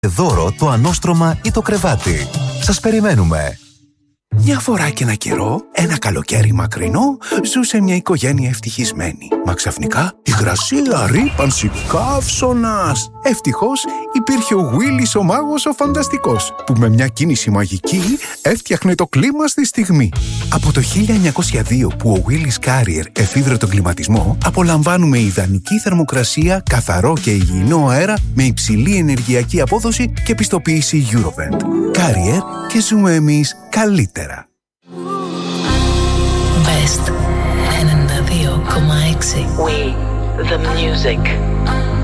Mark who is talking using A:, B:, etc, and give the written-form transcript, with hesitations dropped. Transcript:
A: δώρο το ανώστρωμα ή το κρεβάτι. Σας περιμένουμε!
B: Μια φορά και ένα καιρό, ένα καλοκαίρι μακρινό, ζούσε μια οικογένεια ευτυχισμένη. Μα ξαφνικά, υγρασία, ρύπανση, καύσωνας. Ευτυχώς υπήρχε ο Willis ο μάγος ο φανταστικός, που με μια κίνηση μαγική έφτιαχνε το κλίμα στη στιγμή. Από το 1902 που ο Willis Carrier εφήβρε τον κλιματισμό, απολαμβάνουμε ιδανική θερμοκρασία, καθαρό και υγιεινό αέρα με υψηλή ενεργειακή απόδοση και πιστοποίηση Eurovent. Carrier, και ζούμε εμείς καλύτερα.
C: Best 92,6. We the music.